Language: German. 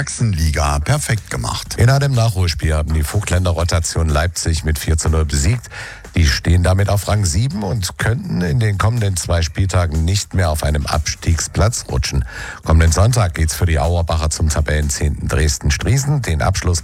Sachsenliga perfekt gemacht. In einem Nachholspiel haben die Vogtländer Rotation Leipzig mit 4:0 besiegt. Die stehen damit auf Rang 7 und könnten in den kommenden 2 Spieltagen nicht mehr auf einem Abstiegsplatz rutschen. Kommenden Sonntag geht's für die Auerbacher zum Tabellenzehnten Dresden-Striesen. Den Abschluss